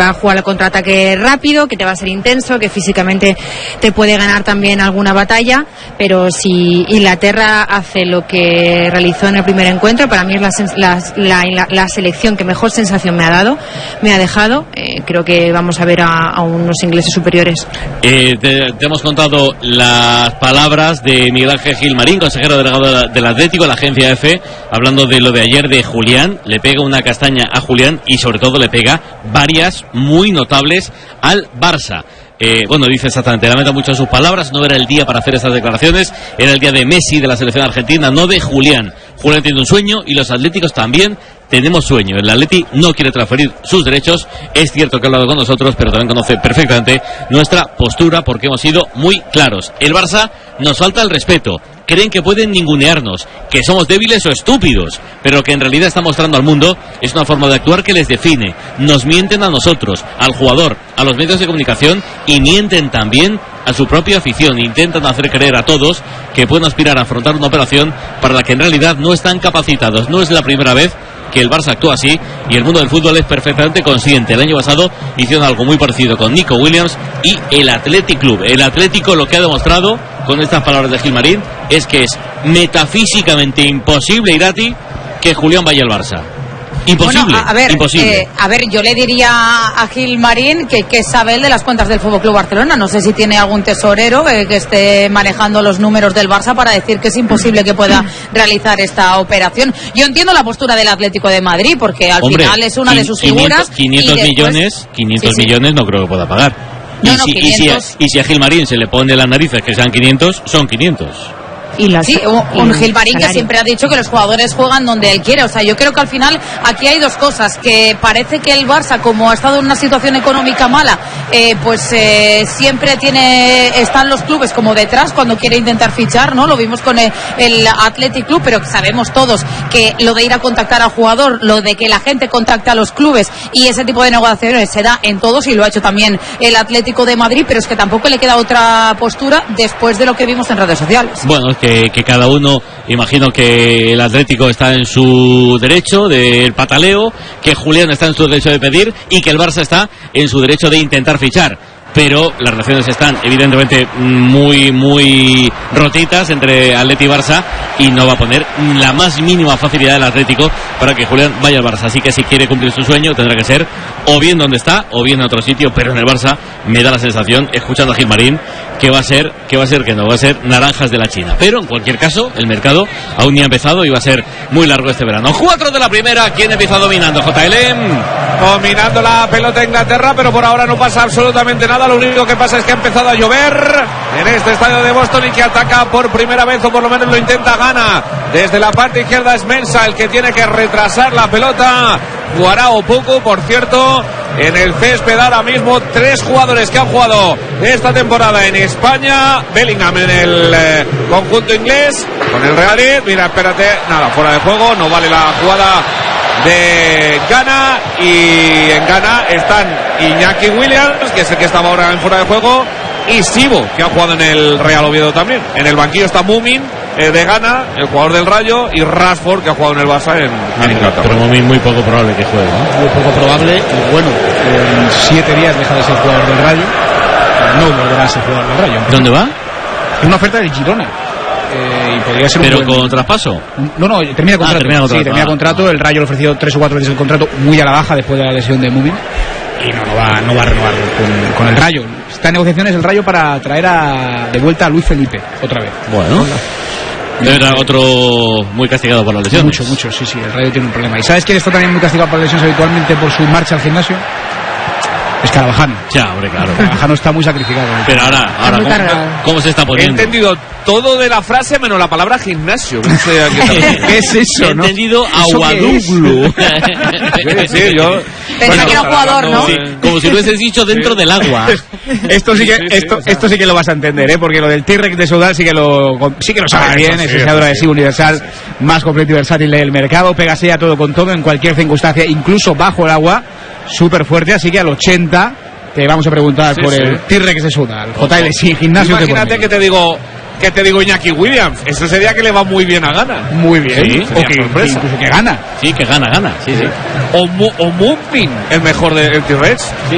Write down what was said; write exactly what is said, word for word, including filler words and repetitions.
a jugar al contraataque rápido, que te va a ser intenso, que físicamente te puede ganar también alguna batalla, pero si Inglaterra hace lo que realizó en el primer encuentro, para mí es la, la, la, la selección que mejor sensación me ha dado, me ha dejado. Eh, creo que vamos a ver a, a unos ingleses superiores. Eh, te, te hemos contado las palabras de Miguel Ángel Gilmarín, consejero delegado del Atlético, la agencia EFE, hablando de lo de ayer de Julián. Le pega una castaña a Julián y sobre todo le pega varias muy notables al Barça. Eh, bueno, dice exactamente, lamenta mucho sus palabras, no era el día para hacer estas declaraciones, era el día de Messi, de la selección argentina, no de Julián. Julián tiene un sueño y los atléticos también tenemos sueño. El Atleti no quiere transferir sus derechos, es cierto que ha hablado con nosotros, pero también conoce perfectamente nuestra postura porque hemos sido muy claros. El Barça nos falta el respeto, creen que pueden ningunearnos, que somos débiles o estúpidos, pero lo que en realidad está mostrando al mundo es una forma de actuar que les define. Nos mienten a nosotros, al jugador, a los medios de comunicación y mienten también a su propia afición. Intentan hacer creer a todos que pueden aspirar a afrontar una operación para la que en realidad no están capacitados. No es la primera vez que el Barça actúa así y el mundo del fútbol es perfectamente consciente. El año pasado hicieron algo muy parecido con Nico Williams y el Athletic Club. El Atlético lo que ha demostrado con estas palabras de Gilmarín es que es metafísicamente imposible, Irati, que Julián vaya al Barça. Imposible, bueno, a, a ver, imposible. Eh, a ver, yo le diría a Gilmarín que, que sabe él de las cuentas del F C Barcelona. No sé si tiene algún tesorero que, que esté manejando los números del Barça para decir que es imposible que pueda realizar esta operación. Yo entiendo la postura del Atlético de Madrid, porque al Hombre, final es una de sus figuras. quinientos y después, millones, quinientos sí, sí. millones no creo que pueda pagar. No, y, no, si, y, si a, y si a Gilmarín se le pone las narices que sean quinientos, son quinientos. Y las, sí, un, un Gilmarín que salario. siempre ha dicho que los jugadores juegan donde él quiere. O sea, yo creo que al final aquí hay dos cosas, que parece que el Barça, como ha estado en una situación económica mala, eh, pues eh, siempre tiene están los clubes como detrás cuando quiere intentar fichar, ¿no? Lo vimos con el, el Athletic Club, pero sabemos todos que lo de ir a contactar al jugador, lo de que la gente contacte a los clubes y ese tipo de negociaciones se da en todos, y lo ha hecho también el Atlético de Madrid, pero es que tampoco le queda otra postura después de lo que vimos en redes sociales. Bueno, es que Que, que cada uno, imagino que el Atlético está en su derecho del pataleo, que Julián está en su derecho de pedir y que el Barça está en su derecho de intentar fichar. Pero las relaciones están evidentemente muy, muy rotitas entre Atleti y Barça y no va a poner la más mínima facilidad del Atlético para que Julián vaya al Barça. Así que si quiere cumplir su sueño tendrá que ser o bien donde está o bien en otro sitio, pero en el Barça me da la sensación, escuchando a Gilmarín, que va a ser, que va a ser que no, va a ser naranjas de la China. Pero en cualquier caso, el mercado aún ni ha empezado y va a ser muy largo este verano. Cuatro de la primera, ¿quién empieza dominando? J L M. Dominando la pelota Inglaterra, pero por ahora no pasa absolutamente nada. Lo único que pasa es que ha empezado a llover en este estadio de Boston y que ataca por primera vez, o por lo menos lo intenta Gana. Desde la parte izquierda es Mensah el que tiene que retrasar la pelota. Jugará Opoku, por cierto, en el césped ahora mismo. Tres jugadores que han jugado esta temporada en España. Bellingham en el eh, conjunto inglés con el Real Madrid. Mira, espérate, nada, fuera de juego, no vale la jugada de Gana. Y en Gana están Iñaki Williams, que es el que estaba ahora en fuera de juego, y Sibo, que ha jugado en el Real Oviedo también. En el banquillo está Mumin eh, de Gana, el jugador del Rayo, y Rashford, que ha jugado en el Barça en, en Inglaterra. Pero Mumin muy poco probable que juegue, ¿no? Muy poco probable, y bueno, en siete días deja de ser jugador del Rayo, no volverá a ser jugador del Rayo. ¿Dónde va? Es una oferta de Girona. Eh, y podría ser pero un buen... con traspaso. No, no, termina contrato. Ah, termina contrato. Sí, termina ah, contrato. Ah. El Rayo le ha ofrecido tres o cuatro veces el contrato, muy a la baja después de la lesión de Mumin. Y no, no va, no va a renovar con, con el Rayo. Está en negociaciones el Rayo para traer a, de vuelta a Luis Felipe otra vez. Bueno. Era otro muy castigado por la lesión. Mucho, mucho, sí, sí, el Rayo tiene un problema. ¿Y sabes quién está también muy castigado por las lesiones habitualmente por su marcha al gimnasio? Es Carvajal. Ya, hombre, claro. Carvajal está muy sacrificado. Pero ahora, ahora ¿cómo, ¿cómo se está poniendo? He entendido todo de la frase menos la palabra gimnasio. No sé a qué, ¿Qué es eso, He no? entendido aguaduglu. Sí, sí, yo... Pensaba bueno, que era un jugador, ¿no? Sí, como si lo hubieses dicho dentro sí. del agua. Esto sí que sí, sí, esto, o sea. esto sí que lo vas a entender, ¿eh? Porque lo del T-Rex de Sudal sí que lo sí que lo sabes ah, bien, sí, es el jugador adhesivo universal más completo y versátil del mercado, pégase a todo con todo en cualquier circunstancia, incluso bajo el agua, súper fuerte, así que al ochenta te vamos a preguntar sí, por sí. el T-Rex de Sudal. J L sin gimnasio. Imagínate que te digo que te digo Iñaki Williams, eso sería que le va muy bien a Gana. Muy bien, sí, o que, que incluso que gana. Sí, que gana, gana. Sí, sí. O, o Mumpin, el mejor del T-Rex. Sí,